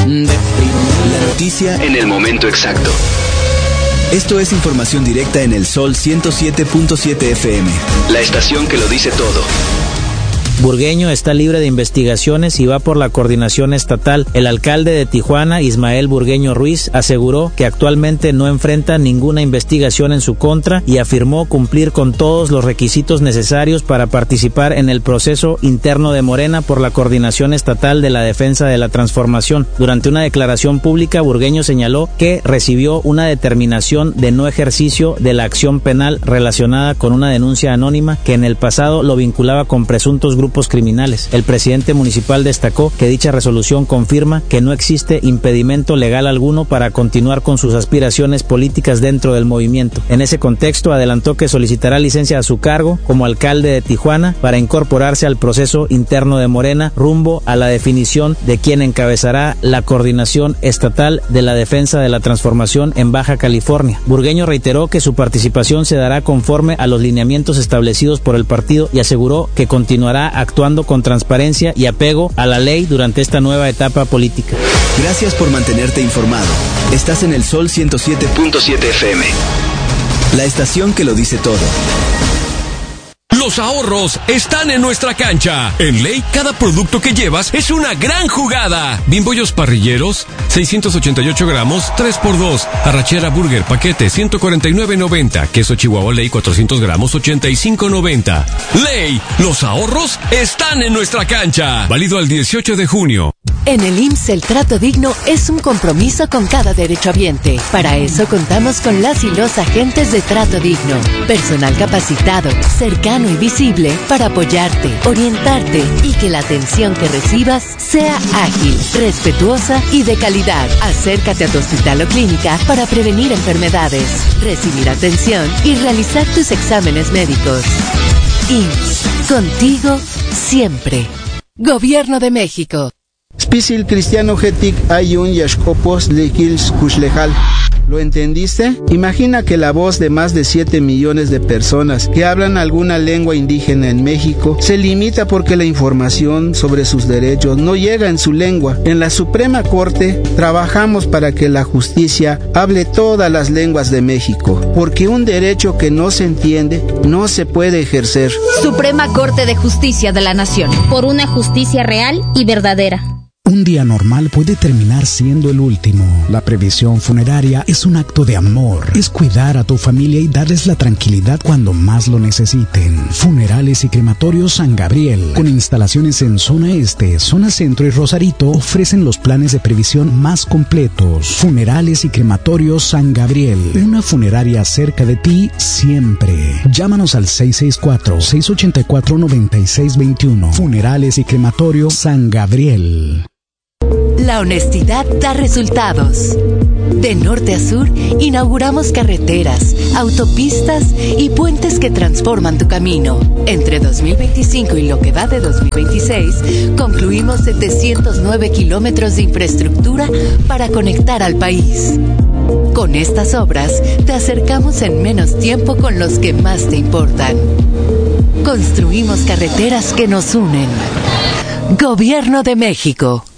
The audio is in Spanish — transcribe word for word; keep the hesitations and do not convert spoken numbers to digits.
La noticia en el momento exacto. Esto es información directa en el Sol ciento siete punto siete F M. La estación que lo dice todo. Burgueño está libre de investigaciones y va por la coordinación estatal. El alcalde de Tijuana, Ismael Burgueño Ruiz, aseguró que actualmente no enfrenta ninguna investigación en su contra y afirmó cumplir con todos los requisitos necesarios para participar en el proceso interno de Morena por la coordinación estatal de la defensa de la transformación. Durante una declaración pública, Burgueño señaló que recibió una determinación de no ejercicio de la acción penal relacionada con una denuncia anónima que en el pasado lo vinculaba con presuntos grupos grupos criminales. El presidente municipal destacó que dicha resolución confirma que no existe impedimento legal alguno para continuar con sus aspiraciones políticas dentro del movimiento. En ese contexto, adelantó que solicitará licencia a su cargo como alcalde de Tijuana para incorporarse al proceso interno de Morena rumbo a la definición de quién encabezará la coordinación estatal de la defensa de la transformación en Baja California. Burgueño reiteró que su participación se dará conforme a los lineamientos establecidos por el partido y aseguró que continuará actuando con transparencia y apego a la ley durante esta nueva etapa política. Gracias por mantenerte informado. Estás en el Sol ciento siete punto siete F M. La estación que lo dice todo. Los ahorros están en nuestra cancha. En Ley, cada producto que llevas es una gran jugada. Bimbollos parrilleros, seiscientos ochenta y ocho gramos, tres por dos. Arrachera Burger, paquete, ciento cuarenta y nueve noventa. Queso Chihuahua Ley, cuatrocientos gramos, ochenta y cinco noventa. Ley, los ahorros están en nuestra cancha. Válido al dieciocho de junio. En el I M S S el trato digno es un compromiso con cada derechohabiente. Para eso contamos con las y los agentes de Trato Digno. Personal capacitado, cercano y visible para apoyarte, orientarte y que la atención que recibas sea ágil, respetuosa y de calidad. Acércate a tu hospital o clínica para prevenir enfermedades, recibir atención y realizar tus exámenes médicos. I M S S, contigo siempre. Gobierno de México. Spisil cristiano getic ayun yashkopos lekils kushlejal. ¿Lo entendiste? Imagina que la voz de más de siete millones de personas que hablan alguna lengua indígena en México se limita porque la información sobre sus derechos no llega en su lengua. En la Suprema Corte trabajamos para que la justicia hable todas las lenguas de México, porque un derecho que no se entiende no se puede ejercer. Suprema Corte de Justicia de la Nación, por una justicia real y verdadera. Un día normal puede terminar siendo el último. La previsión funeraria es un acto de amor. Es cuidar a tu familia y darles la tranquilidad cuando más lo necesiten. Funerales y Crematorios San Gabriel, con instalaciones en zona este, zona centro y Rosarito, ofrecen los planes de previsión más completos. Funerales y Crematorios San Gabriel, una funeraria cerca de ti siempre. Llámanos al seis seis cuatro, seis ocho cuatro, nueve seis dos uno. Funerales y Crematorios San Gabriel. La honestidad da resultados. De norte a sur, inauguramos carreteras, autopistas y puentes que transforman tu camino. Entre dos mil veinticinco y lo que va de dos mil veintiséis, concluimos setecientos nueve kilómetros de infraestructura para conectar al país. Con estas obras, te acercamos en menos tiempo con los que más te importan. Construimos carreteras que nos unen. Gobierno de México.